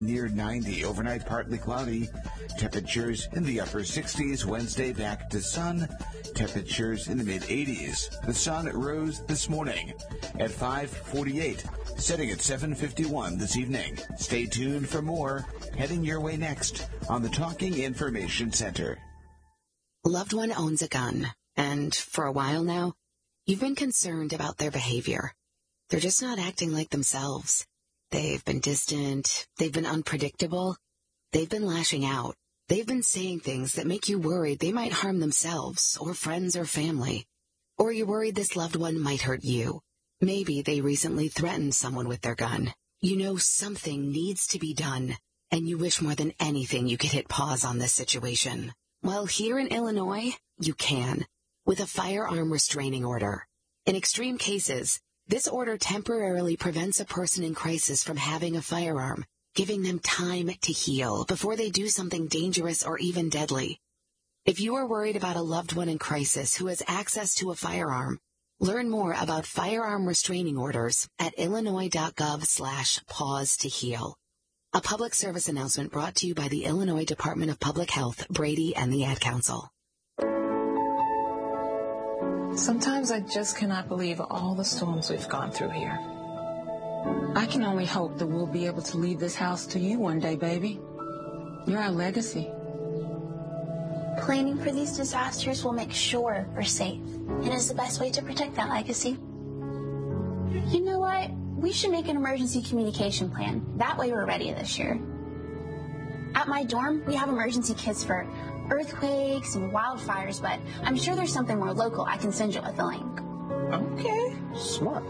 Near 90, overnight partly cloudy. Temperatures in the upper 60s. Wednesday back to sun. Temperatures in the mid-80s. The sun rose this morning at 5:48, setting at 7:51 this evening. Stay tuned for more. Heading your way next on the Talking Information Center. Loved one owns a gun, and for a while now, you've been concerned about their behavior. They're just not acting like themselves. They've been distant, they've been unpredictable, they've been lashing out, they've been saying things that make you worried they might harm themselves or friends or family. Or you're worried this loved one might hurt you. Maybe they recently threatened someone with their gun. You know something needs to be done, and you wish more than anything you could hit pause on this situation. Well, here in Illinois, you can, with a firearm restraining order. In extreme cases, this order temporarily prevents a person in crisis from having a firearm, giving them time to heal before they do something dangerous or even deadly. If you are worried about a loved one in crisis who has access to a firearm, learn more about firearm restraining orders at illinois.gov/pause to heal. A public service announcement brought to you by the Illinois Department of Public Health, Brady, and the Ad Council. Sometimes I just cannot believe all the storms we've gone through here. I can only hope that we'll be able to leave this house to you one day, baby. You're our legacy. Planning for these disasters will make sure we're safe, and is the best way to protect that legacy. You know what? We should make an emergency communication plan. That way we're ready this year. At my dorm, we have emergency kits for earthquakes and wildfires, but I'm sure there's something more local I can send you with a link. Okay, smart.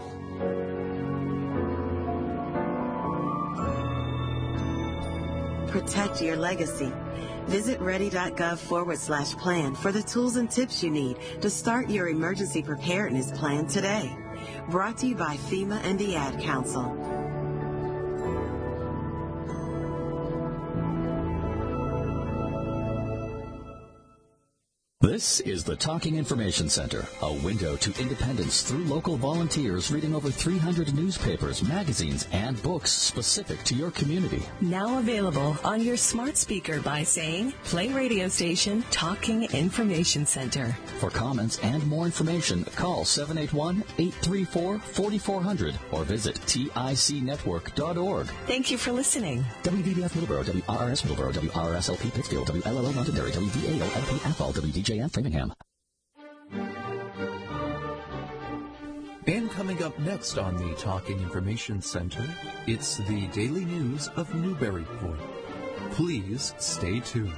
Protect your legacy. Visit ready.gov/plan for the tools and tips you need to start your emergency preparedness plan today. Brought to you by FEMA and the Ad Council. This is the Talking Information Center, a window to independence through local volunteers reading over 300 newspapers, magazines, and books specific to your community. Now available on your smart speaker by saying, play radio station Talking Information Center. For comments and more information, call 781-834-4400 or visit ticnetwork.org. Thank you for listening. WDBF Middleborough, WRRS Middleborough, WRSLP Pittsfield, WLLO Londonderry, WVAO-LP Athol, WDJM Framingham. And coming up next on the Talking Information Center, it's the daily news of Newburyport. Please stay tuned.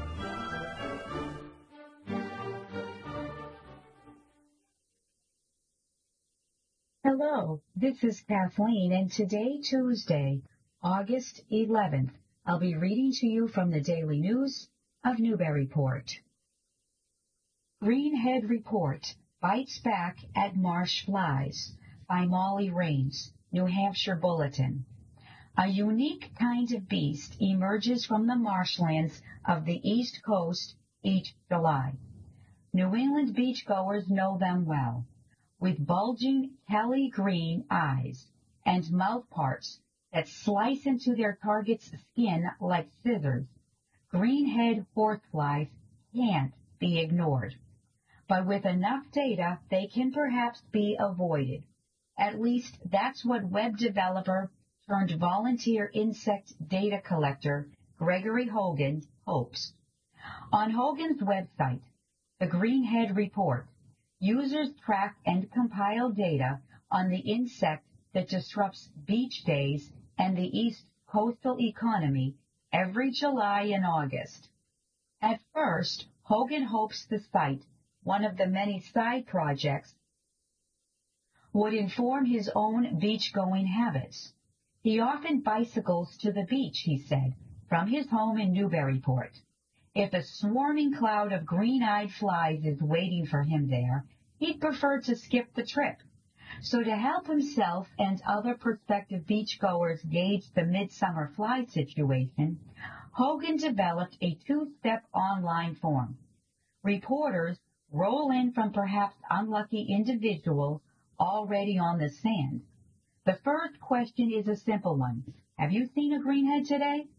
Hello, this is Kathleen, and today, Tuesday, August 11th, I'll be reading to you from the Daily News of Newburyport. Greenhead Report Bites Back at Marsh Flies by Molly Raines, New Hampshire Bulletin. A unique kind of beast emerges from the marshlands of the East Coast each July. New England beachgoers know them well. With bulging Kelly green eyes and mouth parts that slice into their target's skin like scissors, greenhead horseflies can't be ignored. But with enough data, they can perhaps be avoided. At least that's what web developer turned volunteer insect data collector Gregory Hogan hopes. On Hogan's website, the Greenhead Report, users track and compile data on the insect that disrupts beach days and the East coastal economy every July and August. At first, Hogan hopes the site, one of the many side projects, would inform his own beach-going habits. He often bicycles to the beach, he said, from his home in Newburyport. If a swarming cloud of green-eyed flies is waiting for him there, he'd prefer to skip the trip. So to help himself and other prospective beachgoers gauge the midsummer fly situation, Hogan developed a two-step online form. Reporters roll in from perhaps unlucky individuals already on the sand. The first question is a simple one. Have you seen a greenhead today?